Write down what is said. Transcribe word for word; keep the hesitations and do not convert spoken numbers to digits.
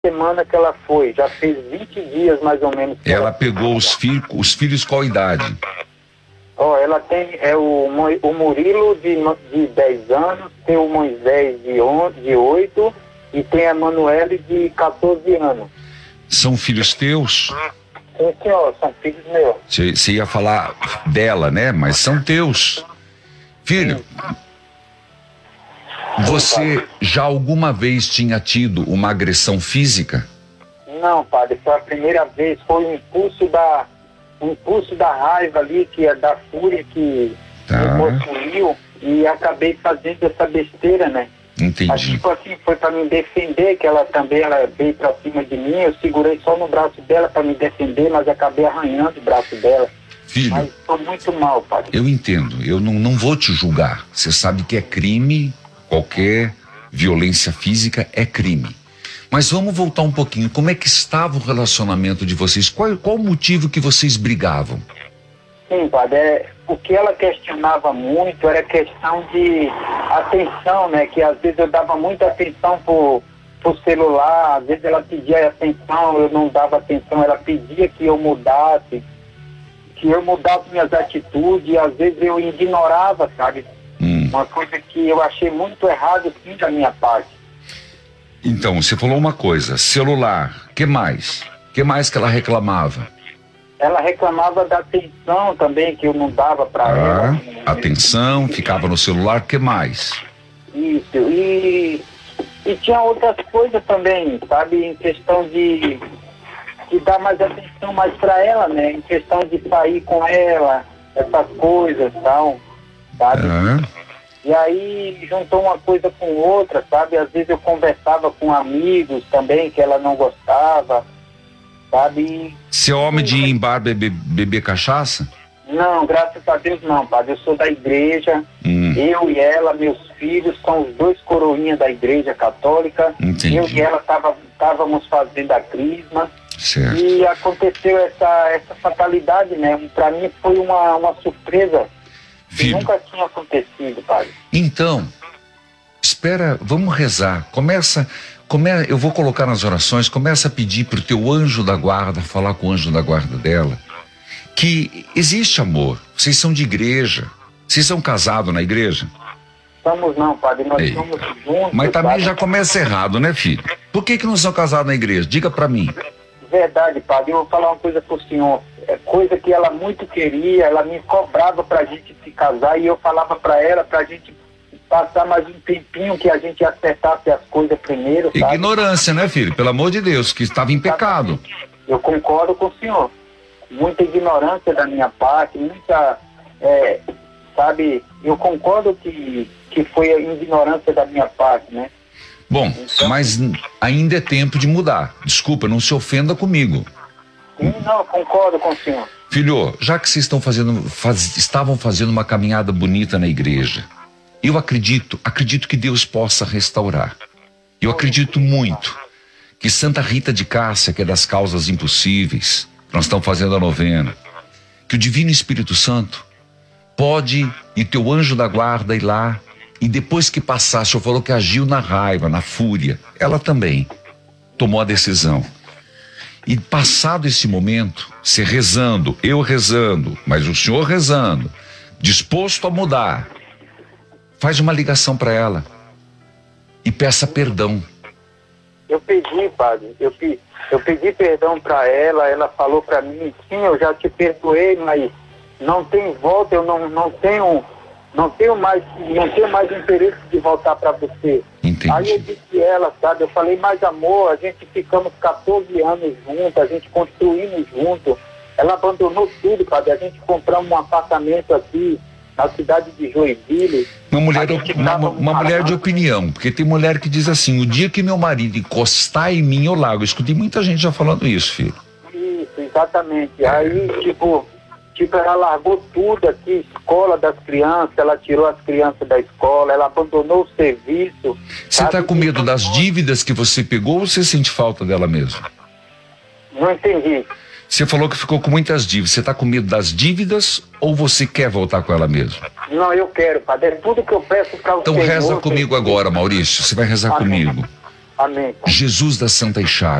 semana que ela foi, já fez vinte dias mais ou menos. Ela, ela pegou os, filho, os filhos qual idade? Ó, oh, ela tem é o, o Murilo de, de dez anos, tem o Moisés de, onze, de oito e tem a Manuele de quatorze anos. São filhos teus? Sim, senhor, são filhos meus. Você ia falar dela, né? Mas são teus. Filho, sim. Você já alguma vez tinha tido uma agressão física? Não, padre, foi a primeira vez, foi o impulso da, o impulso da raiva ali, que é da fúria que tá. me possuiu, e acabei fazendo essa besteira, né? Entendi. Mas, tipo assim, foi para me defender, que ela também ela veio pra cima de mim, eu segurei só no braço dela para me defender, mas acabei arranhando o braço dela. Filho, mas tô muito mal, padre. Eu entendo, eu não, não vou te julgar, você sabe que é crime. Qualquer violência física é crime. Mas vamos voltar um pouquinho. Como é que estava o relacionamento de vocês? Qual, qual o motivo que vocês brigavam? Sim, padre. É, o que ela questionava muito era questão de atenção, né? Que às vezes eu dava muita atenção pro, pro celular, às vezes ela pedia atenção, eu não dava atenção, ela pedia que eu mudasse, que eu mudasse minhas atitudes, e às vezes eu ignorava, sabe? Hum. Uma coisa que eu achei muito errado, sim, da minha parte. Então, você falou uma coisa, celular, que mais? Que mais que ela reclamava? Ela reclamava da atenção também, que eu não dava para ah, ela. Atenção, ficava no celular, que mais? Isso, e, e tinha outras coisas também, sabe, em questão de, de dar mais atenção mais para ela, né, em questão de sair com ela, essas coisas e tal. Sabe? Ah. E aí juntou uma coisa com outra, sabe? Às vezes eu conversava com amigos também que ela não gostava, sabe? Você é homem de ir em bar beber, beber cachaça? Não, graças a Deus não, padre. Eu sou da igreja, hum. eu e ela, meus filhos, são os dois coroinhas da igreja católica. Entendi. Eu e ela estávamos fazendo a crisma. Certo. E aconteceu essa, essa fatalidade, né? Para mim foi uma, uma surpresa. Filho. Nunca tinha acontecido, padre. Então, espera, vamos rezar. Começa, come, eu vou colocar nas orações, começa a pedir pro teu anjo da guarda, falar com o anjo da guarda dela, que existe amor. Vocês são de igreja. Vocês são casados na igreja? Estamos não, padre. Nós Ei. somos juntos. Mas também padre. já começa errado, né, filho? Por que que não são casados na igreja? Diga pra mim. Verdade, padre. Eu vou falar uma coisa pro senhor. É coisa que ela muito queria, ela me cobrava pra gente se casar e eu falava pra ela pra gente passar mais um tempinho, que a gente acertasse as coisas primeiro, sabe? Ignorância, né, filho? Pelo amor de Deus, que estava em pecado. Eu concordo com o senhor. Muita ignorância da minha parte, muita, é, sabe, eu concordo que, que foi a ignorância da minha parte, né? Bom, então, mas ainda é tempo de mudar. Desculpa, não se ofenda comigo. Sim, não, concordo com o senhor. Filho, já que vocês estão fazendo, faz, estavam fazendo uma caminhada bonita na igreja, eu acredito, acredito que Deus possa restaurar. Eu acredito muito que Santa Rita de Cássia, que é das causas impossíveis, nós estamos fazendo a novena, que o Divino Espírito Santo pode, e teu anjo da guarda ir lá, e depois que passar, o senhor falou que agiu na raiva, na fúria, ela também tomou a decisão. E passado esse momento, você rezando, eu rezando, mas o senhor rezando, disposto a mudar, faz uma ligação para ela e peça perdão. Eu pedi, padre, eu, pe, eu pedi perdão para ela, ela falou para mim, sim, eu já te perdoei, mas não tem volta, eu não, não tenho... Não tenho mais, não tenho mais interesse de voltar para você. Entendi. Aí eu disse a ela, sabe, eu falei, mas amor, a gente ficamos quatorze anos juntos, a gente construímos junto. Ela abandonou tudo, padre, a gente compramos um apartamento aqui na cidade de Joinville. Uma mulher, uma, uma mulher de opinião, porque tem mulher que diz assim, o dia que meu marido encostar em mim, eu largo. Eu escutei muita gente já falando isso, filho. Isso, exatamente. Aí, tipo... Tipo, ela largou tudo aqui, escola das crianças, ela tirou as crianças da escola, ela abandonou o serviço. Você está com medo das dívidas que você pegou ou você sente falta dela mesmo? Não entendi. Você falou que ficou com muitas dívidas. Você está com medo das dívidas ou você quer voltar com ela mesmo? Não, eu quero, padre. É tudo que eu peço para o Então Senhor. reza comigo agora, Maurício. Você vai rezar Amém. comigo. Amém. Jesus da Santa Chagas.